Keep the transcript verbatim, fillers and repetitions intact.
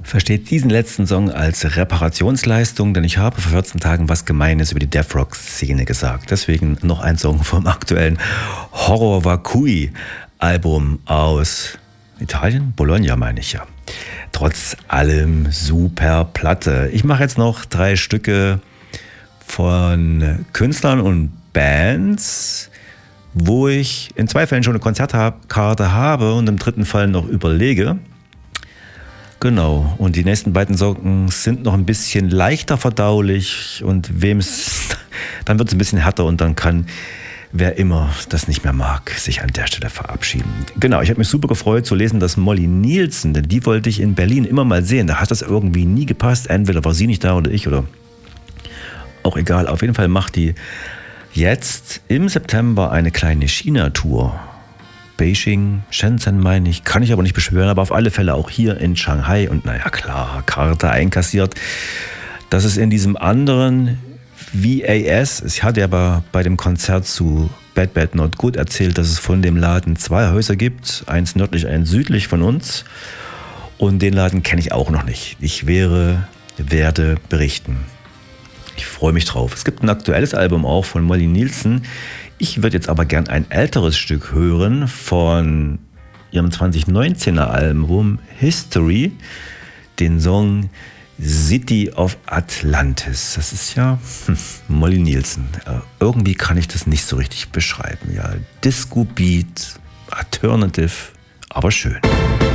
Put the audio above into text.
Versteht diesen letzten Song als Reparationsleistung, denn ich habe vor vierzehn Tagen was Gemeines über die Death Rock Szene gesagt. Deswegen noch ein Song vom aktuellen Horror Vacui Album aus Italien, Bologna meine ich ja. Trotz allem super Platte. Ich mache jetzt noch drei Stücke von Künstlern und Bands, wo ich in zwei Fällen schon eine Konzertkarte habe und im dritten Fall noch überlege. Genau, und die nächsten beiden Songs sind noch ein bisschen leichter verdaulich und wem es, dann wird es ein bisschen härter und dann kann, wer immer das nicht mehr mag, sich an der Stelle verabschieden. Genau, ich habe mich super gefreut zu lesen, dass Molly Nielsen, denn die wollte ich in Berlin immer mal sehen, da hat das irgendwie nie gepasst, entweder war sie nicht da oder ich oder auch egal, auf jeden Fall macht die jetzt im September eine kleine China-Tour. Beijing, Shenzhen meine ich, kann ich aber nicht beschwören, aber auf alle Fälle auch hier in Shanghai und naja klar, Karte einkassiert. Das ist in diesem anderen V A S, ich hatte aber bei dem Konzert zu Bad Bad Not Good erzählt, dass es von dem Laden zwei Häuser gibt, eins nördlich, eins südlich von uns und den Laden kenne ich auch noch nicht. Ich wäre, werde berichten. Ich freue mich drauf. Es gibt ein aktuelles Album auch von Molly Nielsen. Ich würde jetzt aber gern ein älteres Stück hören von ihrem zwanzig neunzehner Album History, den Song City of Atlantis. Das ist ja hm, Molly Nielsen. Äh, irgendwie kann ich das nicht so richtig beschreiben. Ja, Disco Beat, Alternative, aber schön.